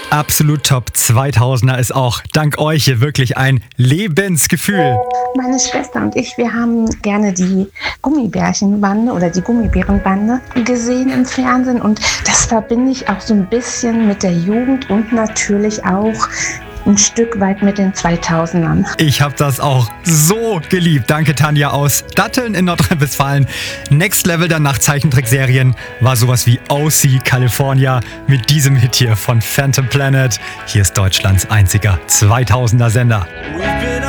Absolut Top 2000er ist auch dank euch hier wirklich ein Lebensgefühl. Meine Schwester und ich, wir haben gerne die Gummibärchenbande oder die Gummibärenbande gesehen im Fernsehen und das verbinde ich auch so ein bisschen mit der Jugend und natürlich auch ein Stück weit mit den 2000ern. Ich habe das auch so geliebt. Danke, Tanja aus Datteln in Nordrhein-Westfalen. Next Level dann nach Zeichentrickserien war sowas wie OC California mit diesem Hit hier von Phantom Planet. Hier ist Deutschlands einziger 2000er Sender.